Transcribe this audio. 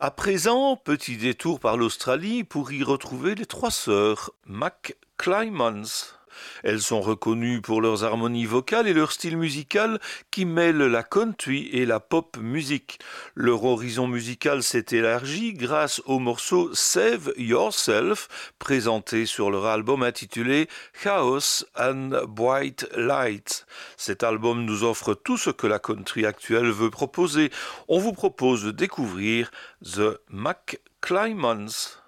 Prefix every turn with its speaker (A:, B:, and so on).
A: À présent, petit détour par l'Australie pour y retrouver les trois sœurs McClymans. Elles sont reconnues pour leurs harmonies vocales et leur style musical qui mêle la country et la pop musique. Leur horizon musical s'est élargi grâce au morceau Save Yourself, présenté sur leur album intitulé Chaos and Bright Lights. Cet album nous offre tout ce que la country actuelle veut proposer. On vous propose de découvrir The McClymans.